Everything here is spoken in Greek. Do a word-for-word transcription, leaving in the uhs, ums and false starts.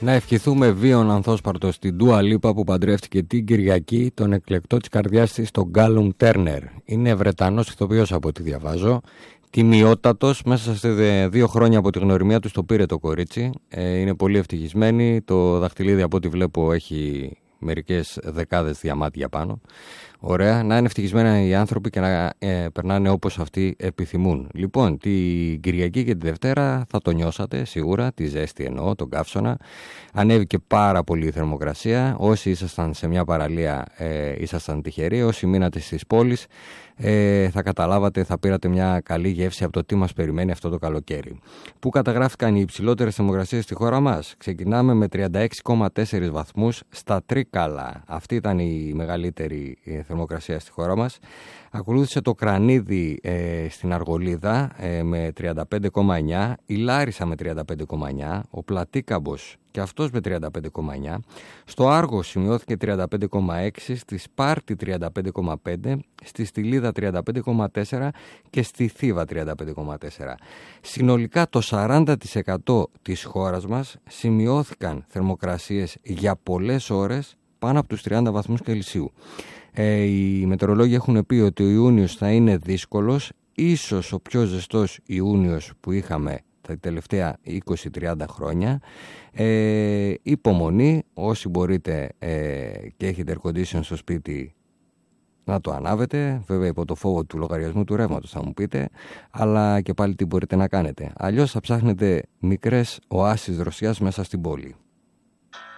Να ευχηθούμε βίον ανθόσπαρτο στην Ντούα Λίπα που παντρεύτηκε την Κυριακή τον εκλεκτό της καρδιάς της, τον Γκάλουμ Τέρνερ. Είναι Βρετανός ηθοποιός από ό,τι διαβάζω. Τιμιότατος, μέσα σε δύο χρόνια από τη γνωριμία του το πήρε το κορίτσι. Ε, είναι πολύ ευτυχισμένη. Το δαχτυλίδι από ό,τι βλέπω έχει μερικές δεκάδες διαμάτια πάνω. Ωραία, να είναι ευτυχισμένα οι άνθρωποι και να ε, περνάνε όπως αυτοί επιθυμούν. Λοιπόν, την Κυριακή και τη Δευτέρα θα το νιώσατε σίγουρα, τη ζέστη εννοώ, τον καύσωνα. Ανέβηκε πάρα πολύ η θερμοκρασία. Όσοι ήσασταν σε μια παραλία ε, ήσασταν τυχεροί. Όσοι μείνατε στις πόλεις ε, θα καταλάβατε, θα πήρατε μια καλή γεύση από το τι μας περιμένει αυτό το καλοκαίρι. Πού καταγράφηκαν οι υψηλότερες θερμοκρασίες στη χώρα μας? Ξεκινάμε με τριάντα έξι κόμμα τέσσερα βαθμούς στα Τρίκαλα. Αυτή ήταν η μεγαλύτερη θερμοκρασία στη χώρα μας. Ακολούθησε το Κρανίδι ε, στην Αργολίδα ε, με τριάντα πέντε κόμμα εννιά, η Λάρισα με τριάντα πέντε κόμμα εννιά, ο Πλατίκαμπος και αυτός με τριάντα πέντε κόμμα εννιά, στο Άργο σημειώθηκε τριάντα πέντε κόμμα έξι, στη Σπάρτη τριάντα πέντε κόμμα πέντε, στη Στυλίδα τριάντα πέντε κόμμα τέσσερα και στη Θήβα τριάντα πέντε κόμμα τέσσερα. Συνολικά το σαράντα τοις εκατό της χώρας μας σημειώθηκαν θερμοκρασίες για πολλές ώρες πάνω από τους τριάντα βαθμούς Κελσίου. Ε, οι μετεωρολόγοι έχουν πει ότι ο Ιούνιος θα είναι δύσκολος, ίσως ο πιο ζεστός Ιούνιος που είχαμε τα τελευταία είκοσι τριάντα χρόνια. Ε, υπομονή, όσοι μπορείτε ε, και έχετε air condition στο σπίτι να το ανάβετε, βέβαια υπό το φόβο του λογαριασμού του ρεύματος θα μου πείτε, αλλά και πάλι τι μπορείτε να κάνετε. Αλλιώς θα ψάχνετε μικρές οάσεις δροσιάς μέσα στην πόλη.